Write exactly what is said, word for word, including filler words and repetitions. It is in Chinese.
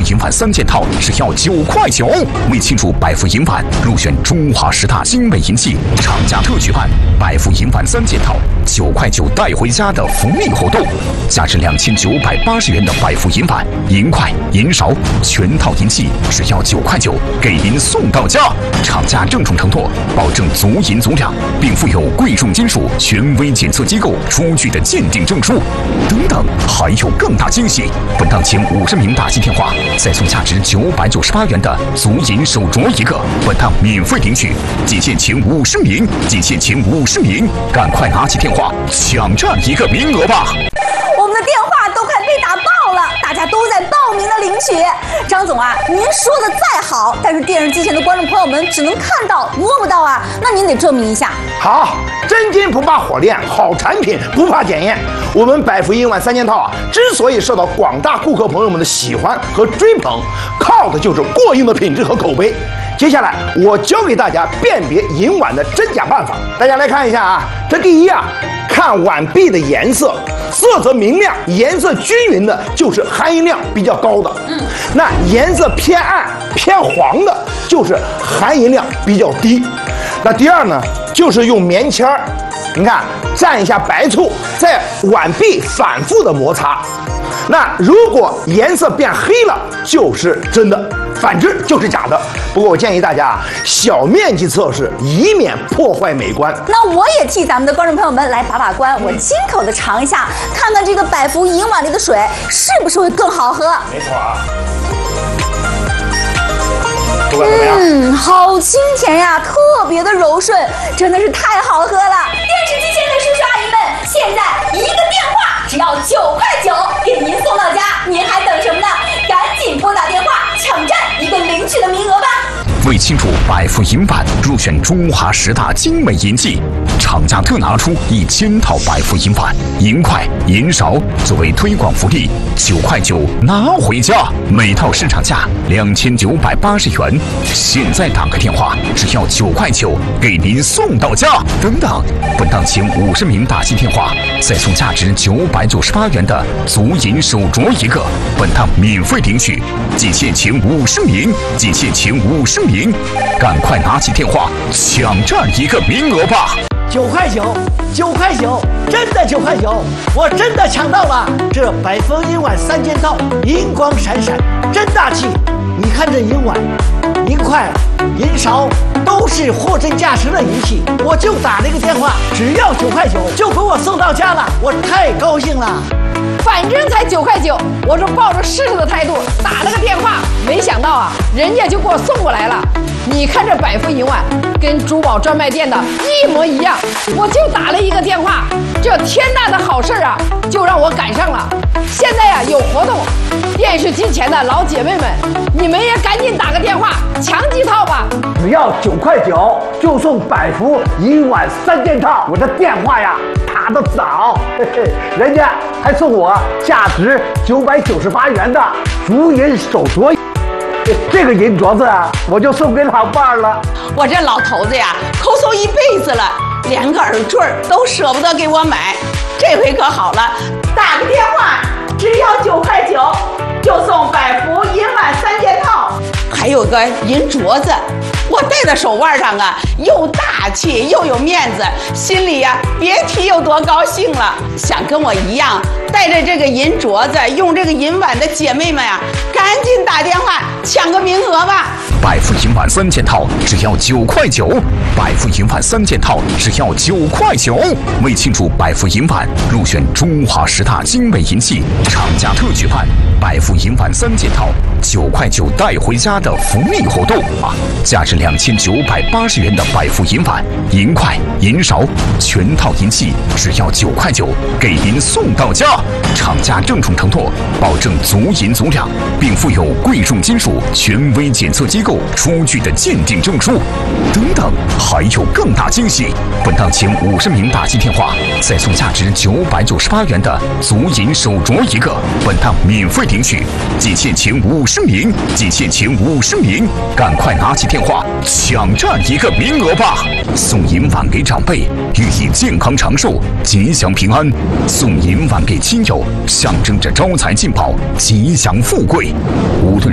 银碗三件套只要九块九。为庆祝百富银碗入选中华十大精美银器，厂家特举办百富银碗三件套九块九带回家的福利活动，价值两千九百八十元的百富银碗、银筷、银勺全套银器只要九块九，给您送到家。厂家郑重承诺，保证足银足量，并附有贵重金属权威检测机构出具的鉴定证书。等等，还有更大惊喜！本档前五十名打进电话，再送价值九百九十八元的足银手镯一个，本档免费领取。仅限前五十名，仅限前五十名，赶快拿起电话抢占一个名额吧！ 我们的电话都快被打爆了，大家都在报名的领取。张总啊，您说的再好，但是电视机前的观众朋友们只能看到摸不到啊，那您得证明一下。 好，真金不怕火炼，好产品不怕检验。我们百富银碗三件套啊，之所以受到广大顾客朋友们的喜欢和追捧，靠的就是过硬的品质和口碑。接下来我教给大家辨别银碗的真假办法，大家来看一下啊。这第一啊，看碗壁的颜色，色泽明亮、颜色均匀的，就是含银量比较高的。嗯，那颜色偏暗、偏黄的，就是含银量比较低。那第二呢，就是用棉签儿，你看蘸一下白醋，在碗壁反复的摩擦。那如果颜色变黑了，就是真的，反之就是假的。不过我建议大家啊，小面积测试，以免破坏美观。 那我也替咱们的观众朋友们来把把关，我亲口的尝一下，看看这个百福银碗里的水是不是会更好喝。 没错啊。 嗯，好清甜呀，特别的柔顺，真的是太好喝了。电视机前的叔叔阿姨们，现在一个电话只要九块九，给您送到家，您还等什么呢？赶紧拨打电话，抢占一个领取的名额吧。 为庆祝百富银碗入选中华十大精美银器，厂家特拿出一千套百富银碗、银筷、银勺作为推广福利，九块九拿回家，每套市场价两千九百八十元，现在打个电话只要九块九，给您送到家。等等，本档前五十名打进电话，再送价值九百九十八元的足银手镯一个，本档免费领取。仅限前五十名，仅限前五十名。赶快拿起电话抢占一个名额吧！ 九块九，九块九，真的九块九，我真的抢到了！这百福银碗三件套，银光闪闪，真大气！你看这银碗、银筷、银勺，都是货真价实的银器。我就打了一个电话，只要九块九，就给我送到家了，我太高兴了。 反正才九块九，我是抱着试试的态度打了个电话，没想到啊，人家就给我送过来了。你看这百福银碗跟珠宝专卖店的一模一样，我就打了一个电话，这天大的好事啊，就让我赶上了。现在呀、啊、有活动，电视机前的老姐妹们，你们也赶紧打个电话抢几套吧。 只要九块九就送百福银碗三件套，我的电话呀打得早，嘿嘿，人家还送我价值九百九十八元的足银手镯。这个银镯子啊，我就送给老伴儿了。 我这老头子呀，抠搜一辈子了，连个耳坠都舍不得给我买。这回可好了，打个电话，只要九块九，就送百福银碗三件套，还有个银镯子。我戴在手腕上啊，又大气又有面子，心里呀别提有多高兴了。想跟我一样带着这个银镯子，用这个银碗的姐妹们呀，赶紧打电话抢个名额吧。 百富银碗三件套只要九块九，百富银碗三件套只要九块九。为庆祝百富银碗入选中华十大精美银器，厂家特举办百富银碗三件套九块九带回家的福利活动啊！价值两千九百八十元的百富银碗、银筷、银勺全套银器只要九块九，给您送到家。厂家郑重承诺，保证足银足量，并附有贵重金属权威检测机构出具的鉴定证书。等等，还有更大惊喜！本档前五十名打进电话，再送价值九百九十八元的足银手镯一个，本档免费领取。仅限前五十名，仅限前五十名，赶快拿起电话抢占一个名额吧！送银碗给长辈，寓意健康长寿、吉祥平安；送银碗给亲友，象征着招财进宝、吉祥富贵。无论